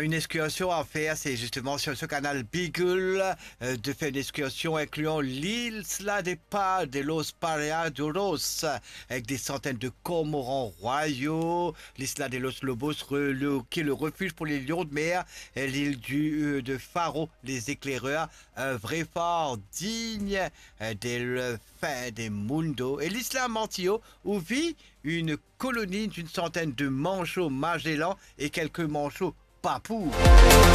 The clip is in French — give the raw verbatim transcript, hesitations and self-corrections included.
une excursion à faire, c'est justement sur ce canal Beagle, euh, de faire une excursion incluant l'Isla de Pa de los Pariaduros, avec des centaines de cormorans royaux, l'Isla de los Lobos, re- le- qui est le refuge pour les lions de mer, et l'île du, euh, de Faro, les éclaireurs, un vrai fort digne euh, des fin des Mundo, et l'Isla Mantillo, où vit une colonie d'une centaine de manchots Magellans et quelques manchots papous.